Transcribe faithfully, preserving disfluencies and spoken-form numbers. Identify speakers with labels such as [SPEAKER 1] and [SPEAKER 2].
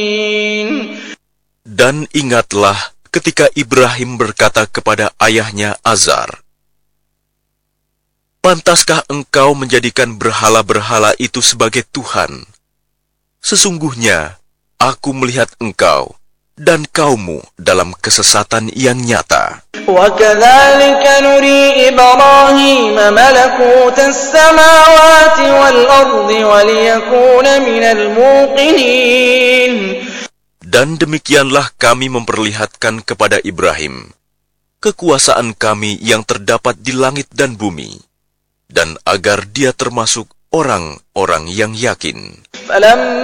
[SPEAKER 1] Dan ingatlah ketika Ibrahim berkata kepada ayahnya Azar, "Pantaskah engkau menjadikan berhala-berhala itu sebagai Tuhan? Sesungguhnya aku melihat engkau dan kaummu dalam kesesatan yang nyata."
[SPEAKER 2] وَكَذَلِكَ نُرِي إِبْرَاهِيمَ مَلَكُوتَ السَّمَاوَاتِ وَالْأَرْضِ وَلِيَكُونَ مِنَ الْمُوقِنِينَ.
[SPEAKER 1] Dan demikianlah kami memperlihatkan kepada Ibrahim kekuasaan kami yang terdapat di langit dan bumi, dan agar dia termasuk orang-orang yang yakin.